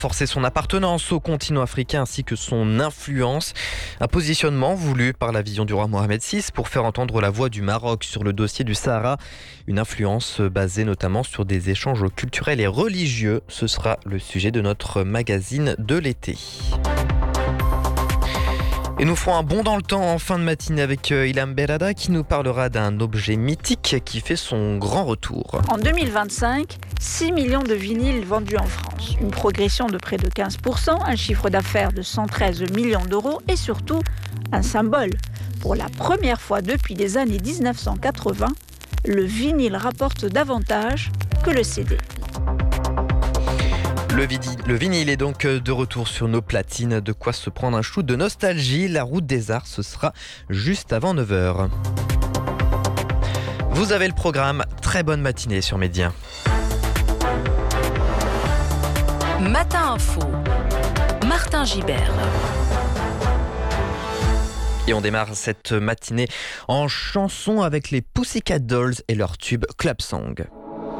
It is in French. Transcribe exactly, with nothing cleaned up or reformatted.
Forcer son appartenance au continent africain ainsi que son influence. Un positionnement voulu par la vision du roi Mohamed six pour faire entendre la voix du Maroc sur le dossier du Sahara. Une influence basée notamment sur des échanges culturels et religieux. Ce sera le sujet de notre magazine de l'été. Et nous ferons un bond dans le temps en fin de matinée avec Ilham Berada qui nous parlera d'un objet mythique qui fait son grand retour. En deux mille vingt-cinq, six millions de vinyles vendus en France. Une progression de près de quinze pour cent, un chiffre d'affaires de cent treize millions d'euros et surtout un symbole. Pour la première fois depuis les années dix-neuf cent quatre-vingts, le vinyle rapporte davantage que le C D. Le, vidi- le vinyle est donc de retour sur nos platines. De quoi se prendre un shoot de nostalgie. La route des arts, ce sera juste avant neuf heures. Vous avez le programme. Très bonne matinée sur Média. Matin Info, Martin Gibert. Et on démarre cette matinée en chanson avec les Pussycat Dolls et leur tube Club Song.